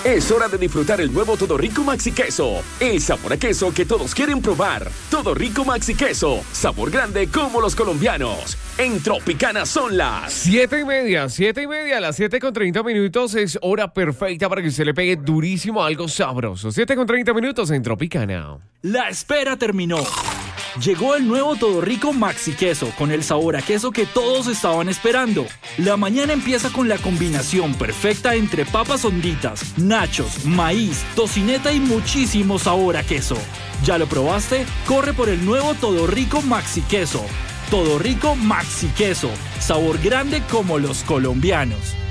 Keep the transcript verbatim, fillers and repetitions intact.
Es hora de disfrutar el nuevo Todo Rico Maxi Queso. El sabor a queso que todos quieren probar. Todo Rico Maxi Queso. Sabor grande como los colombianos. En Tropicana son las Siete y media, siete y media, a las siete con treinta minutos es hora perfecta para que usted le pegue durísimo a algo sabroso. Siete con treinta minutos en Tropicana. La espera terminó. Llegó el nuevo Todo Rico Maxi Queso con el sabor a queso que todos estaban esperando. La mañana empieza con la combinación perfecta entre papas honditas, nachos, maíz, tocineta y muchísimo sabor a queso. ¿Ya lo probaste? Corre por el nuevo Todo Rico Maxi Queso. Todo Rico Maxi Queso, sabor grande como los colombianos.